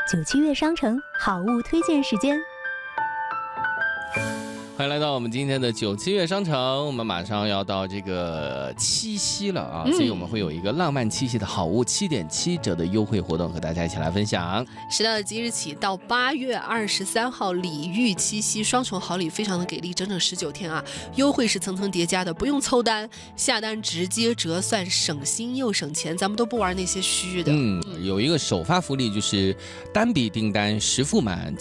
97月商城好物推荐时间。 欢迎来到我们今天的97月商城，我们马上要到这个七夕了啊，所以我们会有一个浪漫七夕的好物7.7折的优惠活动和大家一起来分享。 是的，即日起到8月23号，礼遇七夕双重好礼非常的给力，整整19天啊，优惠是层层叠加的，不用凑单，下单直接折算，省心又省钱，咱们都不玩那些虚的。 有一个首发福利，就是单笔订单10付满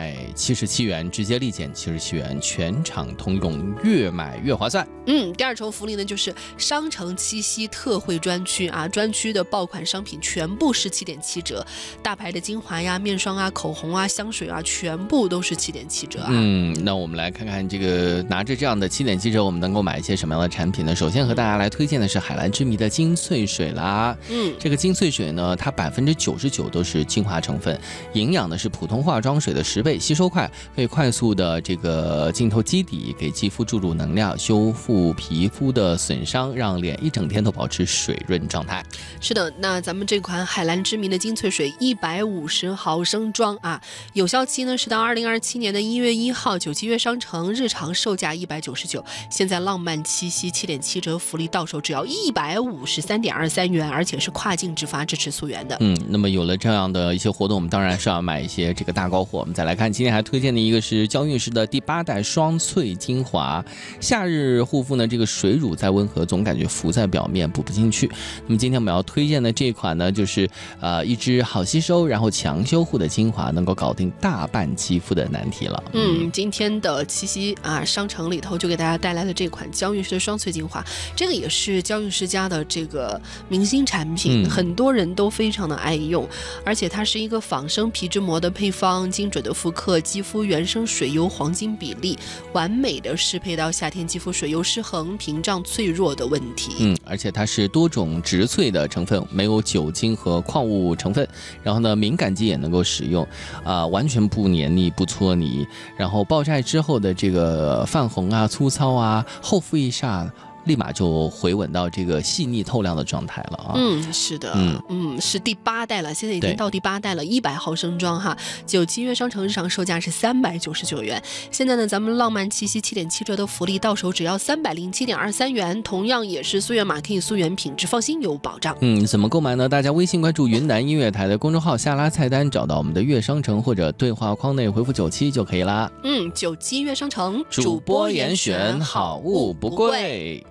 777元，直接立减77元，全场通用，越买越划算。 第二重福利呢，就是商城七夕特惠专区啊，专区的爆款商品全部是7.7折，大牌的精华呀、面霜啊、口红啊、香水啊，全部都是7.7折啊。 那我们来看看这个拿着这样的7.7折，我们能够买一些什么样的产品呢？首先和大家来推荐的是海蓝之谜的精粹水啦。这个精粹水呢，它99%都是精华成分，营养的是普通化妆水的10倍，吸收快，可以快速的这个浸透基底，给肌肤注入能量，修复皮肤的损伤，让脸一整天都保持水润状态。 是的，那咱们这款海蓝之谜的精粹水150毫升装啊，有效期呢是到2027年的1月1号，97月商城日常售价199，现在浪漫七夕7.7折福利到手只要153.23元，而且是跨境直发，支持溯源的。 那么有了这样的一些活动，我们当然是要买一些这个大高货。我们再来看，今天还推荐的一个是娇韵诗的第8代双萃精华，夏日护肤呢，这个水乳再温和，总感觉浮在表面，补不进去。那么今天我们要推荐的这款呢，就是一支好吸收然后强修护的精华，能够搞定大半肌肤的难题了。 今天的七夕啊，商城里头就给大家带来了这款娇韵诗的双萃精华，这个也是娇韵诗家的这个明星产品，很多人都非常的爱用，而且它是一个仿生皮脂膜的配方，精准的复刻肌肤原生水油黄金比例，完美的适配到夏天肌肤水油失衡、屏障脆弱的问题。 而且它是多种植萃的成分，没有酒精和矿物成分，然后呢，敏感肌也能够使用，完全不黏腻、不搓泥，然后爆晒之后的这个泛红啊、粗糙啊，厚敷一下，立马就回稳到这个细腻透亮的状态了啊。 是的，是第8代了，现在已经到第8代了，100毫升装哈，97月商城日常售价是399元，现在呢，咱们浪漫七夕7.7折的福利到手只要307.23元，同样也是溯源码可以溯源，品质放心有保障。 怎么购买呢？大家微信关注云南音乐台的公众号，下拉菜单找到我们的月商城，或者对话框内回复97就可以啦。 97月商城主播严选，好物不贵。